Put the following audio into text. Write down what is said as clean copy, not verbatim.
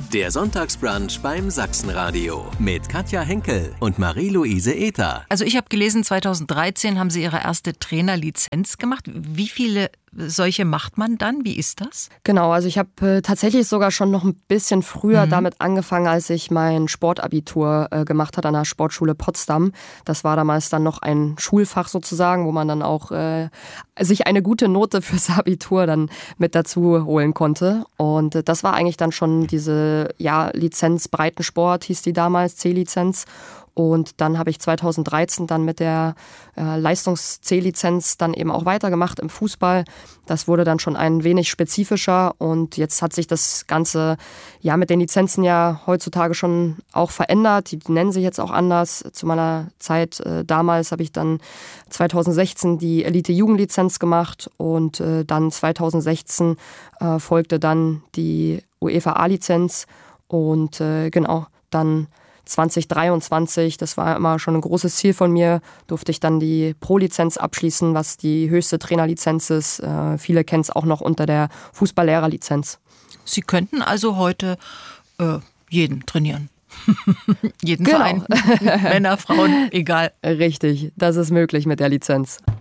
Der Sonntagsbrunch beim Sachsenradio mit Katja Henkel und Marie-Luise Ether. Also ich habe gelesen, 2013 haben Sie Ihre erste Trainerlizenz gemacht. Wie viele solche macht man dann? Wie ist das? Genau, also ich habe tatsächlich sogar schon noch ein bisschen früher damit angefangen, als ich mein Sportabitur gemacht habe an der Sportschule Potsdam. Das war damals dann noch ein Schulfach sozusagen, wo man dann auch sich eine gute Note fürs Abitur dann mit dazu holen konnte. Und das war eigentlich dann schon diese Lizenz Breitensport, hieß die damals, C-Lizenz. Und dann habe ich 2013 dann mit der Leistungs-C-Lizenz dann eben auch weitergemacht im Fußball. Das wurde dann schon ein wenig spezifischer und jetzt hat sich das Ganze mit den Lizenzen ja heutzutage schon auch verändert. Die nennen sich jetzt auch anders. Zu meiner Zeit damals habe ich dann 2016 die Elite-Jugendlizenz gemacht und dann 2016 folgte dann die UEFA A-Lizenz und dann 2023, das war immer schon ein großes Ziel von mir, durfte ich dann die Pro-Lizenz abschließen, was die höchste Trainerlizenz ist. Viele kennen es auch noch unter der Fußballlehrerlizenz. Sie könnten also heute jeden trainieren. Jeden Verein, Männer, Frauen, egal. Richtig, das ist möglich mit der Lizenz.